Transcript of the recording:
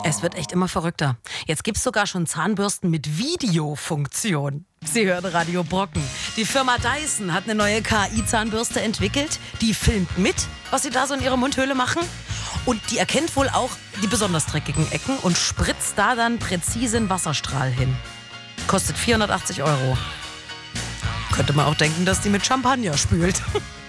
Es wird echt immer verrückter. Jetzt gibt's sogar schon Zahnbürsten mit Videofunktion. Sie hören Radio Brocken. Die Firma Dyson hat eine neue KI-Zahnbürste entwickelt. Die filmt mit, was sie da so in ihrer Mundhöhle machen. Und die erkennt wohl auch die besonders dreckigen Ecken und spritzt da dann präzise einen Wasserstrahl hin. Kostet 480 €. Könnte man auch denken, dass die mit Champagner spült.